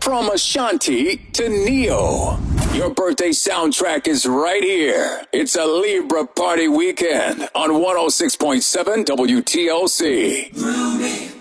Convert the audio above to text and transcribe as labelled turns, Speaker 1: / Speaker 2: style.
Speaker 1: From Ashanti to Neo, your birthday soundtrack is right here. It's a Libra party weekend on 106.7 WTLC.